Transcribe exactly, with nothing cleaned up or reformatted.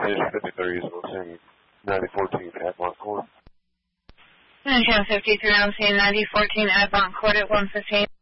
Fish fifty-three is on scene ninety fourteen Admont Court. Nine fifty-three on scene ninety fourteen Admont Court at one fifteen.